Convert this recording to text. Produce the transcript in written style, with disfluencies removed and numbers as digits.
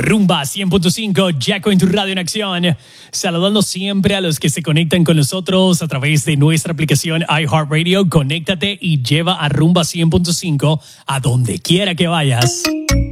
Rumba 100.5, Jaco en tu radio en acción. Saludando siempre a los que se conectan con nosotros a través de nuestra aplicación iHeartRadio. Conéctate y lleva a Rumba 100.5 a donde quiera que vayas.